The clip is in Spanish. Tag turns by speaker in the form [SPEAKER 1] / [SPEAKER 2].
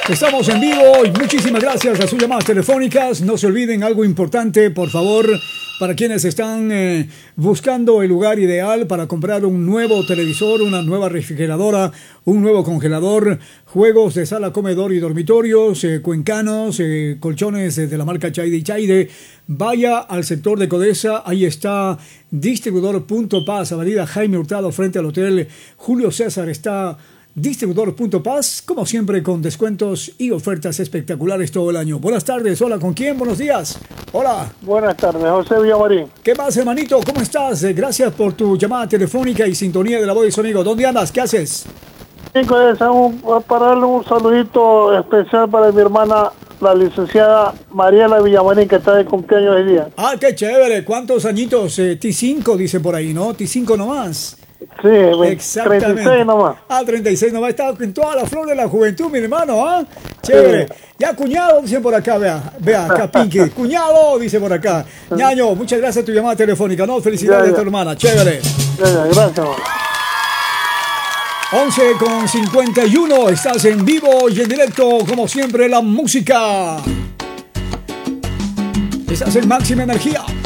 [SPEAKER 1] Estamos en vivo y muchísimas gracias a sus llamadas telefónicas. No se olviden algo importante, por favor, para quienes están buscando el lugar ideal para comprar un nuevo televisor, una nueva refrigeradora, un nuevo congelador, juegos de sala, comedor y dormitorios, cuencanos, colchones de la marca Chaide y Chaide. Vaya al sector de Codesa, ahí está Distribuidor Punto Paz, avenida Jaime Hurtado frente al Hotel Julio César. Está Distribuidor Punto Paz, como siempre, con descuentos y ofertas espectaculares todo el año. Buenas tardes, hola, ¿con quién? Buenos días. Hola.
[SPEAKER 2] Buenas tardes, José Villamarín.
[SPEAKER 1] ¿Qué más, hermanito? ¿Cómo estás? Gracias por tu llamada telefónica y sintonía de La Voz de Sonido. ¿Dónde andas? ¿Qué haces?
[SPEAKER 2] Para darle un saludito especial para mi hermana, la licenciada Mariela Villamarín, que está de cumpleaños hoy día.
[SPEAKER 1] Ah, qué chévere. ¿Cuántos añitos? T5, dice por ahí, ¿no? T5 nomás.
[SPEAKER 2] Sí,
[SPEAKER 1] exactamente.
[SPEAKER 2] 36 nomás.
[SPEAKER 1] Ah, 36 nomás. Está en toda la flor de la juventud, mi hermano, ¿ah? Chévere. Sí. Ya, cuñado, dice por acá, vea, acá Pinky. Cuñado, dice por acá. Ñaño, muchas gracias por tu llamada telefónica, ¿no? Felicidades a tu hermana, chévere.
[SPEAKER 2] Gracias.
[SPEAKER 1] 11:51, estás en vivo y en directo, como siempre, la música. Estás en máxima energía.